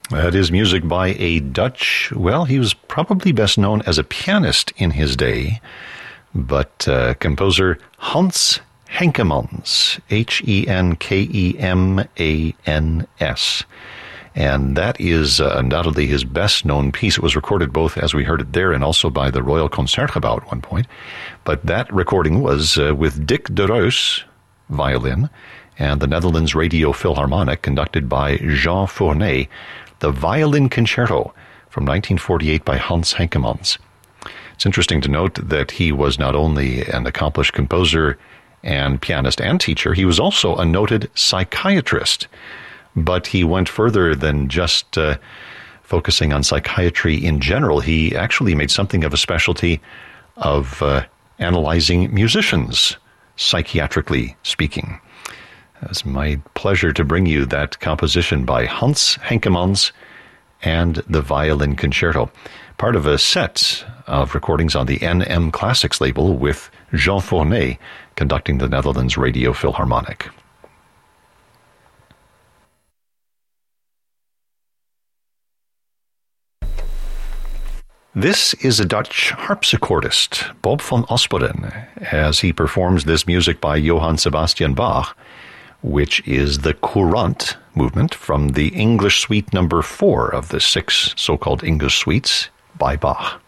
That is music by a Dutch, well, he was probably best known as a pianist in his day, but composer Hans Henkemans, Henkemans. And that is undoubtedly his best-known piece. It was recorded both, as we heard it there, and also by the Royal Concertgebouw at one point. But that recording was with Dick de Reus, violin, and the Netherlands Radio Philharmonic, conducted by Jean Fournet, the Violin Concerto from 1948 by Hans Henkemans. It's interesting to note that he was not only an accomplished composer and pianist and teacher, he was also a noted psychiatrist. But he went further than just focusing on psychiatry in general. He actually made something of a specialty of analyzing musicians, psychiatrically speaking. It's my pleasure to bring you that composition by Hans Henkemans and the Violin Concerto, part of a set of recordings on the NM Classics label with Jean Fournet conducting the Netherlands Radio Philharmonic. This is a Dutch harpsichordist, Bob van Osperen, as he performs this music by Johann Sebastian Bach, which is the Courant movement from the English Suite number 4 of the 6 so-called English suites by Bach.